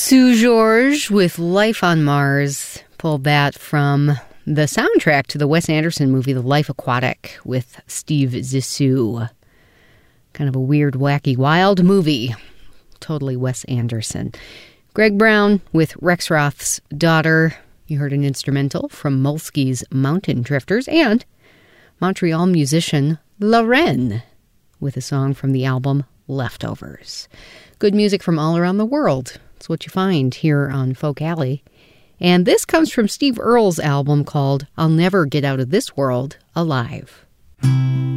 Sue George with Life on Mars. Pulled that from the soundtrack to the Wes Anderson movie, The Life Aquatic, with Steve Zissou. Kind of a weird, wacky, wild movie. Totally Wes Anderson. Greg Brown with Rexroth's Daughter. You heard an instrumental from Molsky's Mountain Drifters. And Montreal musician Loren with a song from the album Leftovers. Good music from all around the world. It's what you find here on Folk Alley. And this comes from Steve Earle's album called I'll Never Get Out of This World Alive.